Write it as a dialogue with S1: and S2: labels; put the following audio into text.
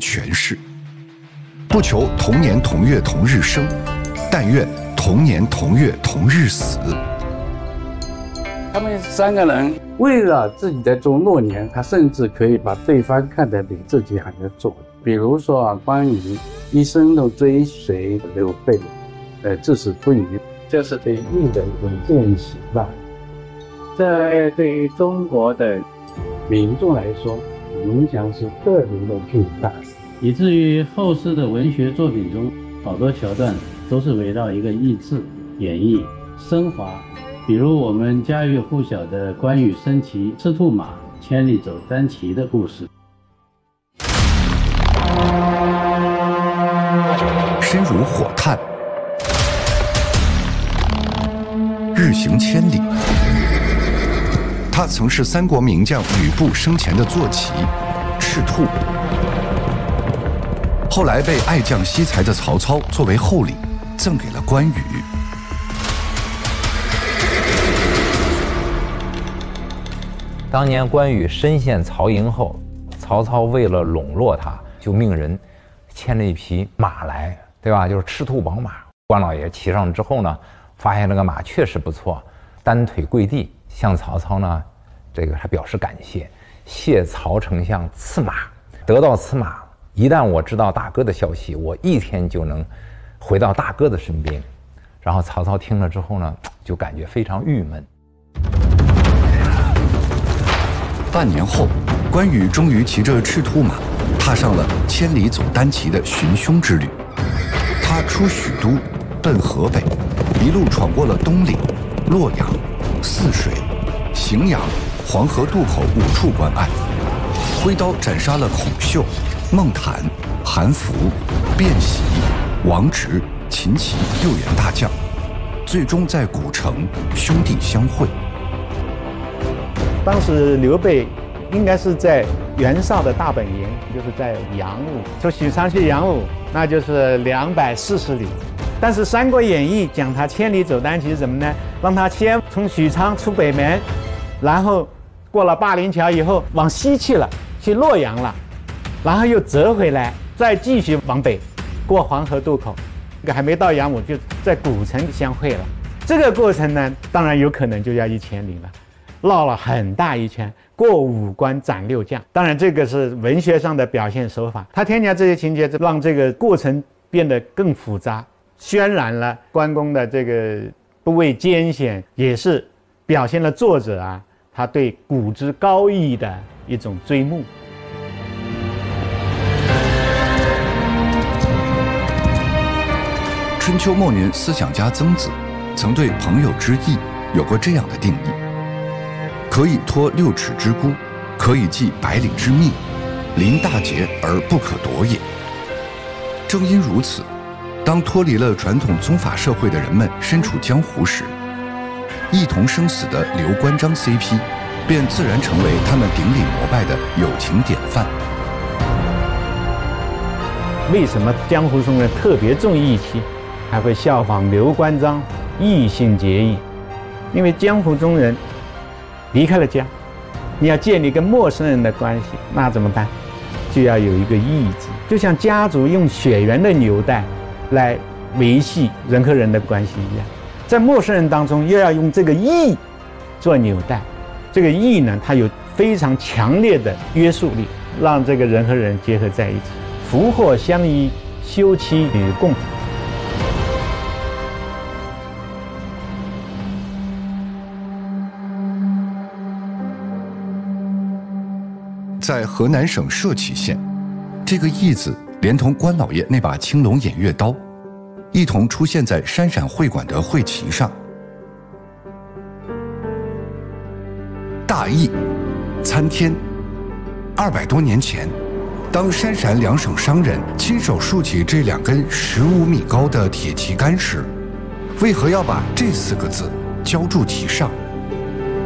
S1: 权势。不求同年同月同日生，但愿同年同月同日死。
S2: 他们3个人为了自己的做诺言，他甚至可以把对方看得比自己还要做。比如说关羽一生都追随刘备，至死不渝，这是对义的一种践行吧。这对于中国的民众来说，影响是特别的巨大，
S3: 以至于后世的文学作品中，好多桥段都是围绕一个义字演绎升华。比如我们家喻户晓的关羽升旗赤兔马，千里走单骑的故事。
S1: 身如火炭，日行千里。他曾是三国名将吕布生前的坐骑赤兔，后来被爱将惜才的曹操作为厚礼赠给了关羽。
S4: 当年关羽身陷曹营后，曹操为了笼络他，就命人牵了一匹马来，对吧？就是赤兔宝马。关老爷骑上之后呢，发现这个马确实不错，单腿跪地向曹操呢，还表示感谢，谢曹丞相赐马。得到此马，一旦我知道大哥的消息，我1天就能回到大哥的身边。然后曹操听了之后呢，就感觉非常郁闷。
S1: 半年后，关羽终于骑着赤兔马，踏上了千里走单骑的寻凶之旅。他出许都，奔河北，一路闯过了东岭、洛阳、泗水、荥阳、黄河渡口5处关隘，挥刀斩杀了孔秀、孟坦、韩福、卞喜、王直、秦琪6员大将，最终在古城兄弟相会。
S5: 当时刘备应该是在袁绍的大本营，就是在杨武，从许昌去杨武，那就是240里。但是《三国演义》讲他千里走单骑是什么呢？让他先从许昌出北门，然后过了灞陵桥以后往西去了，去洛阳了，然后又折回来，再继续往北，过黄河渡口，还没到杨武就在古城相会了。这个过程呢，当然有可能就要1000里了。绕了很大一圈，过5关斩6将。当然，这个是文学上的表现手法。他添加这些情节，让这个过程变得更复杂，渲染了关公的这个不畏艰险，也是表现了作者他对古之高义的一种追慕。
S1: 春秋末年思想家曾子曾对朋友之义有过这样的定义：可以托6尺之孤，可以济百里之密，临大节而不可夺也。正因如此，当脱离了传统宗法社会的人们身处江湖时，一同生死的刘关张 CP 便自然成为他们顶礼膜拜的友情典范。
S5: 为什么江湖中人特别重义气，还会效仿刘关张义性结义？因为江湖中人离开了家，你要建立跟陌生人的关系，那怎么办？就要有一个义字，就像家族用血缘的纽带来维系人和人的关系一样，在陌生人当中又要用这个义做纽带。这个义呢，它有非常强烈的约束力，让这个人和人结合在一起，福祸相依，休戚与共。
S1: 在河南省社旗县，这个义字连同关老爷那把青龙偃月刀，一同出现在山陕会馆的会旗上。大义，参天。200多年前，当山陕2省商人亲手竖起这2根15米高的铁旗杆时，为何要把这4个字浇筑其上？